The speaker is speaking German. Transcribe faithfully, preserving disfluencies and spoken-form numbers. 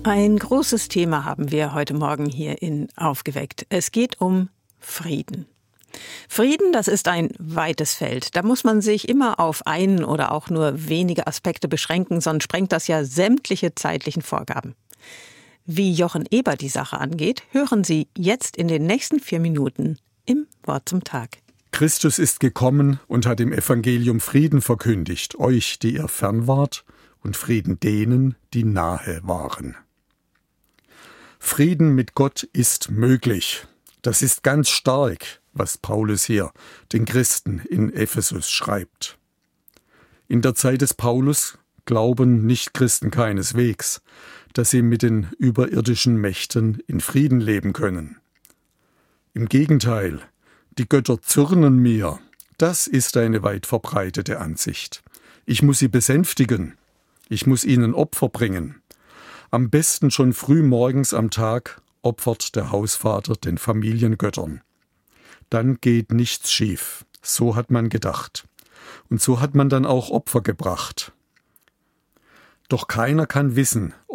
Ein großes Thema haben wir heute Morgen hier in Aufgeweckt. Es geht um Frieden. Frieden, das ist ein weites Feld. Da muss man sich immer auf einen oder auch nur wenige Aspekte beschränken, sonst sprengt das ja sämtliche zeitlichen Vorgaben. Wie Jochen Eber die Sache angeht, hören Sie jetzt in den nächsten vier Minuten im Wort zum Tag. Christus ist gekommen und hat im Evangelium Frieden verkündigt, euch, die ihr fern wart, und Frieden denen, die nahe waren. Frieden mit Gott ist möglich. Das ist ganz stark, was Paulus hier den Christen in Ephesus schreibt. In der Zeit des Paulus glauben Nichtchristen keineswegs, dass sie mit den überirdischen Mächten in Frieden leben können. Im Gegenteil, die Götter zürnen mir. Das ist eine weit verbreitete Ansicht. Ich muss sie besänftigen. Ich muss ihnen Opfer bringen. Am besten schon früh morgens am Tag opfert der Hausvater den Familiengöttern. Dann geht nichts schief. So hat man gedacht. Und so hat man dann auch Opfer gebracht. Doch keiner kann wissen,